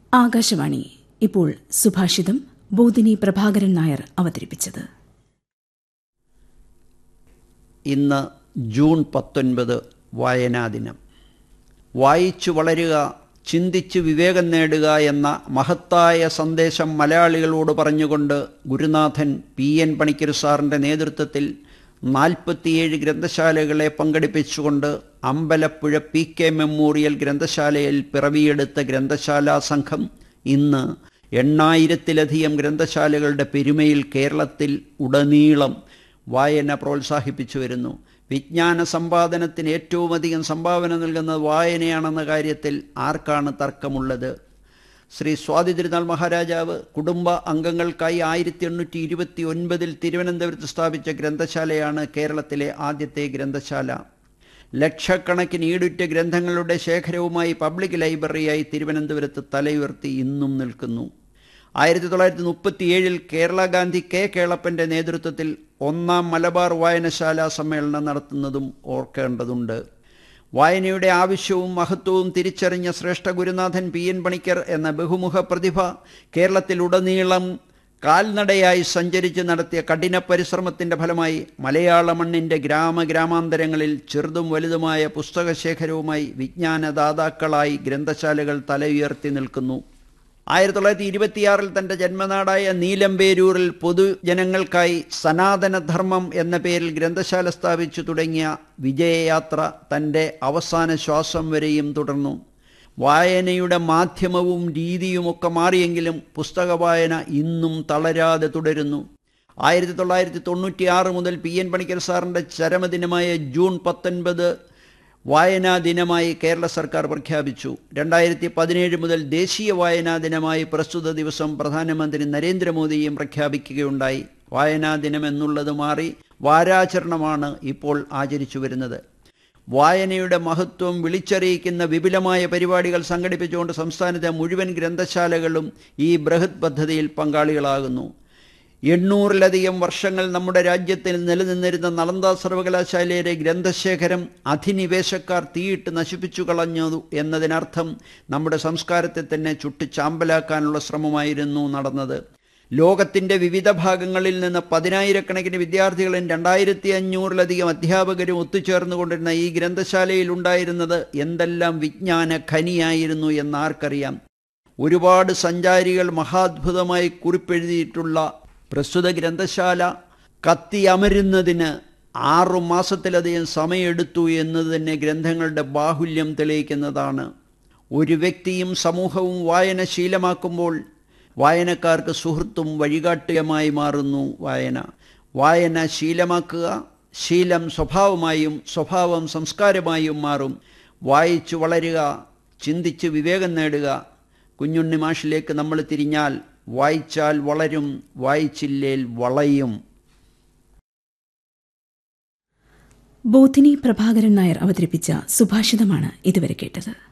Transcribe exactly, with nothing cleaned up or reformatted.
ആകാശവാണി. ഇപ്പോൾ സുഭാഷിതം ബോധിനി പ്രഭാകരൻ നായർ അവതരിപ്പിച്ചത്. ഇന്ന് ജൂൺ പത്തൊൻപത് വായനാ ദിനം. വായിച്ചു വളരുക, ചിന്തിച്ച് വിവേകം നേടുക എന്ന മഹത്തായ സന്ദേശം മലയാളികളോട് പറഞ്ഞുകൊണ്ട് ഗുരുനാഥൻ പി എൻ പണിക്കർ സാറിൻ്റെ നേതൃത്വത്തിൽ നാൽപ്പത്തിയേഴ് ഗ്രന്ഥശാലകളെ പങ്കെടുപ്പിച്ചുകൊണ്ട് അമ്പലപ്പുഴ പി കെ മെമ്മോറിയൽ ഗ്രന്ഥശാലയിൽ പിറവിയെടുത്ത ഗ്രന്ഥശാലാ സംഘം ഇന്ന് എണ്ണായിരത്തിലധികം ഗ്രന്ഥശാലകളുടെ പെരുമയിൽ കേരളത്തിൽ ഉടനീളം വായന പ്രോത്സാഹിപ്പിച്ചു വരുന്നു. വിജ്ഞാന സമ്പാദനത്തിന് ഏറ്റവും അധികം സംഭാവന നൽകുന്നത് വായനയാണെന്ന കാര്യത്തിൽ ആർക്കാണ് തർക്കമുള്ളത്? ശ്രീ സ്വാതി തിരുനാൾ മഹാരാജാവ് കുടുംബ അംഗങ്ങൾക്കായി ആയിരത്തി എണ്ണൂറ്റി ഇരുപത്തി ഒൻപതിൽ തിരുവനന്തപുരത്ത് സ്ഥാപിച്ച ഗ്രന്ഥശാലയാണ് കേരളത്തിലെ ആദ്യത്തെ ഗ്രന്ഥശാല. ലക്ഷക്കണക്കിന് ഈടുറ്റ ഗ്രന്ഥങ്ങളുടെ ശേഖരവുമായി പബ്ലിക് ലൈബ്രറിയായി തിരുവനന്തപുരത്ത് തലയുയർത്തി ഇന്നും നിൽക്കുന്നു. ആയിരത്തി തൊള്ളായിരത്തി മുപ്പത്തിയേഴിൽ കേരള ഗാന്ധി കെ കേളപ്പൻ്റെ നേതൃത്വത്തിൽ ഒന്നാം മലബാർ വായനശാല സമ്മേളനം നടത്തുന്നതും ഓർക്കേണ്ടതുണ്ട്. വായനയുടെ ആവശ്യവും മഹത്വവും തിരിച്ചറിഞ്ഞ ശ്രേഷ്ഠ ഗുരുനാഥൻ പി എൻ പണിക്കർ എന്ന ബഹുമുഖ പ്രതിഭ കേരളത്തിലുടനീളം കാൽനടയായി സഞ്ചരിച്ച് നടത്തിയ കഠിന പരിശ്രമത്തിൻ്റെ ഫലമായി മലയാള മണ്ണിൻ്റെ ഗ്രാമഗ്രാമാന്തരങ്ങളിൽ ചെറുതും വലുതുമായ പുസ്തകശേഖരവുമായി വിജ്ഞാനദാതാക്കളായി ഗ്രന്ഥശാലകൾ തലയുയർത്തി നിൽക്കുന്നു. ആയിരത്തി തൊള്ളായിരത്തി ഇരുപത്തിയാറിൽ തൻ്റെ ജന്മനാടായ നീലമ്പേരൂരിൽ പൊതുജനങ്ങൾക്കായി സനാതനധർമ്മം എന്ന പേരിൽ ഗ്രന്ഥശാല സ്ഥാപിച്ചു തുടങ്ങിയ വിജയയാത്ര തൻ്റെ അവസാന ശ്വാസം വരെയും തുടർന്നു. വായനയുടെ മാധ്യമവും രീതിയുമൊക്കെ മാറിയെങ്കിലും പുസ്തക വായന ഇന്നും തളരാതെ തുടരുന്നു. ആയിരത്തി തൊള്ളായിരത്തി തൊണ്ണൂറ്റി ആറ് മുതൽ പി എൻ പണിക്കർ സാറിൻ്റെ ചരമദിനമായ ജൂൺ പത്തൊൻപത് വായനാ ദിനമായി കേരള സർക്കാർ പ്രഖ്യാപിച്ചു. രണ്ടായിരത്തി പതിനേഴ് മുതൽ ദേശീയ വായനാ ദിനമായി പ്രസ്തുത ദിവസം പ്രധാനമന്ത്രി നരേന്ദ്രമോദിയും പ്രഖ്യാപിക്കുകയുണ്ടായി. വായനാ ദിനം എന്നുള്ളത് മാറി വാരാചരണമാണ് ഇപ്പോൾ ആചരിച്ചു വരുന്നത്. വായനയുടെ മഹത്വം വിളിച്ചറിയിക്കുന്ന വിപുലമായ പരിപാടികൾ സംഘടിപ്പിച്ചുകൊണ്ട് സംസ്ഥാനത്തെ മുഴുവൻ ഗ്രന്ഥശാലകളും ഈ ബൃഹത് പദ്ധതിയിൽ പങ്കാളികളാകുന്നു. എണ്ണൂറിലധികം വർഷങ്ങൾ നമ്മുടെ രാജ്യത്തിൽ നിലനിന്നിരുന്ന നളന്ദ സർവകലാശാലയിലെ ഗ്രന്ഥശേഖരം അധിനിവേശക്കാർ തീയിട്ട് നശിപ്പിച്ചു കളഞ്ഞു എന്നതിനർത്ഥം നമ്മുടെ സംസ്കാരത്തെ തന്നെ ചുട്ടുചാമ്പലാക്കാനുള്ള ശ്രമമായിരുന്നു നടന്നത്. ലോകത്തിൻ്റെ വിവിധ ഭാഗങ്ങളിൽ നിന്ന് പതിനായിരക്കണക്കിന് വിദ്യാർത്ഥികളും രണ്ടായിരത്തി അഞ്ഞൂറിലധികം അധ്യാപകരും ഒത്തുചേർന്നുകൊണ്ടിരുന്ന ഈ ഗ്രന്ഥശാലയിൽ ഉണ്ടായിരുന്നത് എന്തെല്ലാം വിജ്ഞാന ഖനിയായിരുന്നു എന്നാർക്കറിയാം. ഒരുപാട് സഞ്ചാരികൾ മഹാത്ഭുതമായി കുറിപ്പെഴുതിയിട്ടുള്ള പ്രസ്തുത ഗ്രന്ഥശാല കത്തിയമരുന്നതിന് ആറു മാസത്തിലധികം സമയമെടുത്തു എന്നത് തന്നെ ഗ്രന്ഥങ്ങളുടെ ബാഹുല്യം തെളിയിക്കുന്നതാണ്. ഒരു വ്യക്തിയും സമൂഹവും വായന ശീലമാക്കുമ്പോൾ വായനക്കാർക്ക് സുഹൃത്തും വഴികാട്ടിയുമായി മാറുന്നു വായന. വായന ശീലമാക്കുക, ശീലം സ്വഭാവമായും സ്വഭാവം സംസ്കാരമായും മാറും. വായിച്ചു വളരുക, ചിന്തിച്ച് വിവേകം നേടുക. കുഞ്ഞുണ്ണി മാഷിലേക്ക് നമ്മൾ തിരിഞ്ഞാൽ വായിച്ചാൽ വളരും, വായിച്ചില്ലേൽ വളയും. ബോധിനി പ്രഭാകരൻ നായർ അവതരിപ്പിച്ച സുഭാഷിതമാണ് ഇതുവരെ കേട്ടത്.